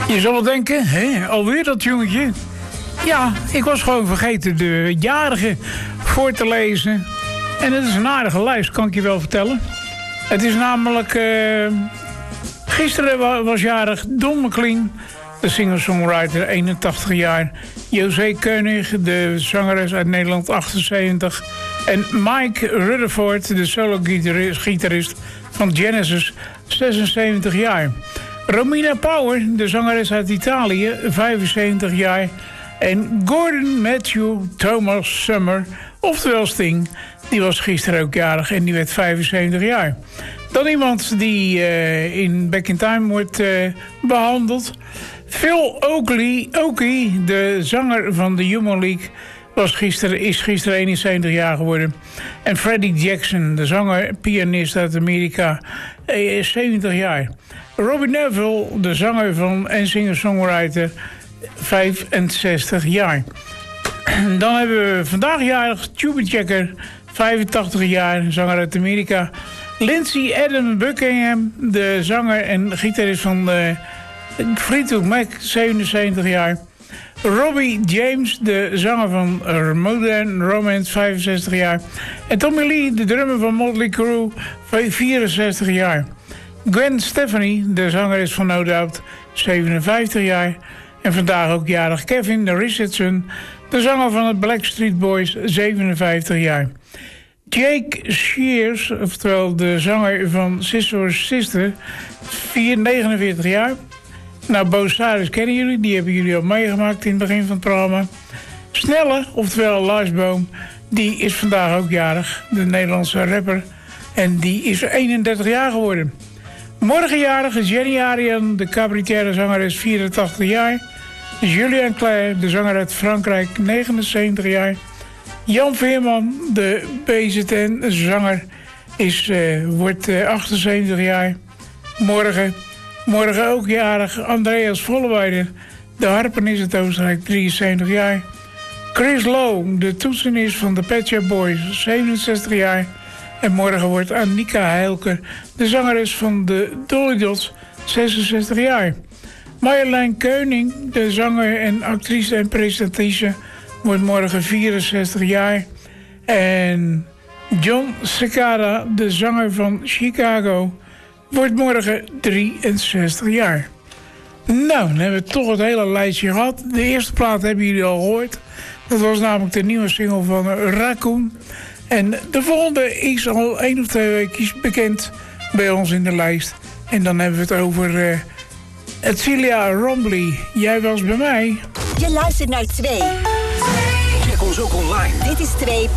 Je zal wel denken, hè, alweer dat jongetje? Ja, ik was gewoon vergeten de jarige voor te lezen. En het is een aardige lijst, kan ik je wel vertellen. Het is namelijk... gisteren was jarig Don McLean, de singer-songwriter, 81 jaar. José Koenig, de zangeres uit Nederland, 78. En Mike Rutherford, de solo-gitarist van Genesis, 76 jaar. Romina Power, de zangeres uit Italië, 75 jaar. En Gordon Matthew Thomas Summer, oftewel Sting, die was gisteren ook jarig en die werd 75 jaar. Dan iemand die in Back in Time wordt behandeld. Phil Oakey, de zanger van de Human League, is gisteren 71 jaar geworden. En Freddie Jackson, de zanger, pianist uit Amerika, is 70 jaar. Robbie Neville, de zanger en singer-songwriter, 65 jaar. Dan hebben we vandaag jarig Chubby Checker, 85 jaar, zanger uit Amerika. Lindsay Adam Buckingham, de zanger en gitarist van Fleetwood Mac, 77 jaar. Robbie James, de zanger van Modern Romance, 65 jaar. En Tommy Lee, de drummer van Motley Crue, 64 jaar. Gwen Stefani, de zangeres van No Doubt, 57 jaar. En vandaag ook jarig Kevin Richardson, de zanger van de Backstreet Boys, 57 jaar. Jake Shears, oftewel de zanger van Sister, 49 jaar. Nou, Bo Cyrus kennen jullie, die hebben jullie al meegemaakt in het begin van het programma. Snelle, oftewel Lars Boom, die is vandaag ook jarig, de Nederlandse rapper. En die is 31 jaar geworden. Morgen jarig is Jenny Arian, de cabaretière zangeres, 84 jaar. Julien Clerc, de zanger uit Frankrijk, 79 jaar. Jan Veerman, de BZN-zanger, wordt 78 jaar. Morgen ook jarig Andreas Volleweider, de harpenist uit Oostenrijk, 73 jaar. Chris Lowe, de toetsenist van de Pet Shop Boys, 67 jaar. En morgen wordt Annika Heilker, de zangeres van de Dolly Dots, 66 jaar. Marjolein Keuning, de zanger en actrice en presentatrice, wordt morgen 64 jaar. En John Cicada, de zanger van Chicago, wordt morgen 63 jaar. Nou, dan hebben we toch het hele lijstje gehad. De eerste plaat hebben jullie al gehoord. Dat was namelijk de nieuwe single van Raccoon. En de volgende is al 1 of 2 weken bekend bij ons in de lijst. En dan hebben we het over Celia Rombly. Jij was bij mij. Je luistert naar 2. Check ons ook online. Dit is 2.